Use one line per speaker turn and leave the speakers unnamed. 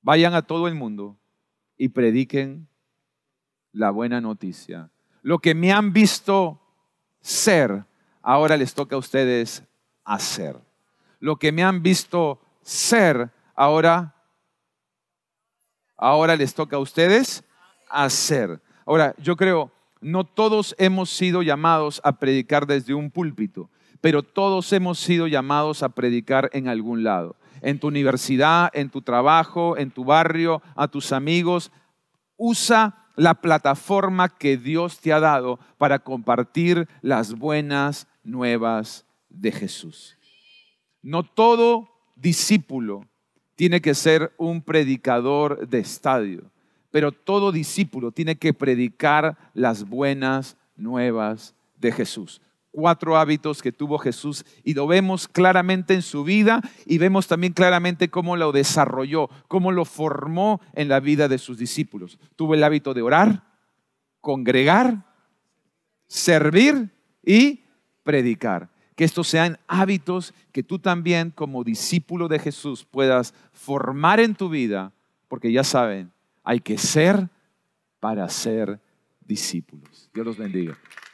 Vayan a todo el mundo y prediquen la buena noticia. Lo que me han visto ser, ahora les toca a ustedes hacer. Lo que me han visto ser, ahora les toca a ustedes hacer. Ahora, yo creo, no todos hemos sido llamados a predicar desde un púlpito, pero todos hemos sido llamados a predicar en algún lado. En tu universidad, en tu trabajo, en tu barrio, a tus amigos. Usa la plataforma que Dios te ha dado para compartir las buenas nuevas de Jesús. No todo discípulo tiene que ser un predicador de estadio, pero todo discípulo tiene que predicar las buenas nuevas de Jesús. 4 hábitos que tuvo Jesús y lo vemos claramente en su vida y vemos también claramente cómo lo desarrolló, cómo lo formó en la vida de sus discípulos. Tuvo el hábito de orar, congregar, servir y predicar. Que estos sean hábitos que tú también como discípulo de Jesús puedas formar en tu vida, porque ya saben, hay que ser para ser discípulos. Dios los bendiga.